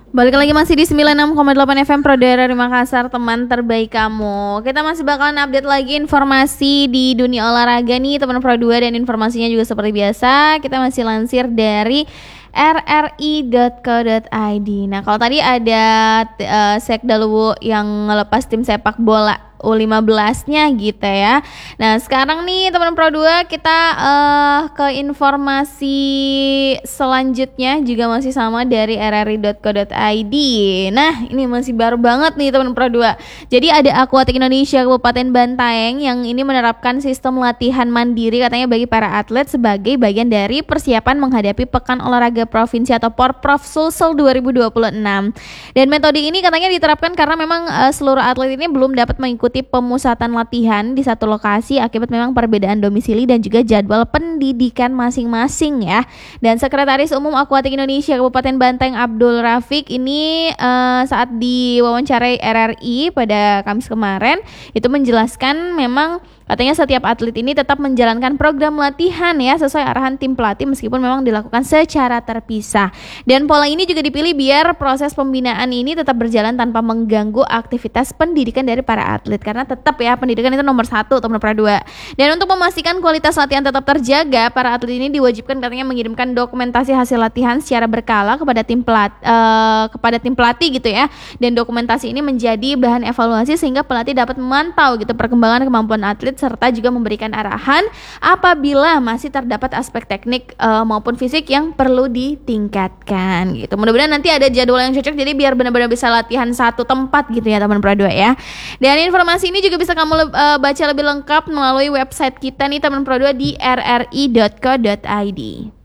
Balik lagi masih di 96,8 FM Pro Daerah Makassar, teman terbaik kamu. Kita masih bakalan update lagi informasi di dunia olahraga nih teman Pro 2, dan informasinya juga seperti biasa kita masih lansir dari rri.co.id. Nah, kalau tadi ada Sekda Luwu yang ngelepas tim sepak bola U15-nya gitu ya. Nah, sekarang nih teman Pro 2 kita ke informasi selanjutnya juga masih sama dari rri.co.id. Nah, ini masih baru banget nih teman Pro 2. Jadi ada Aquatic Indonesia Kabupaten Bantaeng yang ini menerapkan sistem latihan mandiri katanya bagi para atlet sebagai bagian dari persiapan menghadapi Pekan Olahraga Provinsi atau Porprov Sulsel 2026. Dan metode ini katanya diterapkan karena memang seluruh atlet ini belum dapat mengikuti pemusatan latihan di satu lokasi akibat memang perbedaan domisili dan juga jadwal pendidikan masing-masing ya. Dan Sekretaris Umum Aquatic Indonesia Kabupaten Bantaeng Abdul Rafiq ini saat diwawancarai RRI pada Kamis kemarin itu menjelaskan memang katanya setiap atlet ini tetap menjalankan program latihan ya sesuai arahan tim pelatih meskipun memang dilakukan secara terpisah. Dan pola ini juga dipilih biar proses pembinaan ini tetap berjalan tanpa mengganggu aktivitas pendidikan dari para atlet, karena tetap ya pendidikan itu nomor 1 atau nomor 2. Dan untuk memastikan kualitas latihan tetap terjaga, para atlet ini diwajibkan katanya mengirimkan dokumentasi hasil latihan secara berkala kepada tim pelatih gitu ya. Dan dokumentasi ini menjadi bahan evaluasi sehingga pelatih dapat memantau gitu perkembangan kemampuan atlet serta juga memberikan arahan apabila masih terdapat aspek teknik maupun fisik yang perlu ditingkatkan gitu. Mudah-mudahan nanti ada jadwal yang cocok jadi biar benar-benar bisa latihan satu tempat gitu ya teman Pro 2 ya. Dan informasi ini juga bisa kamu baca lebih lengkap melalui website kita nih teman Pro 2 di rri.co.id.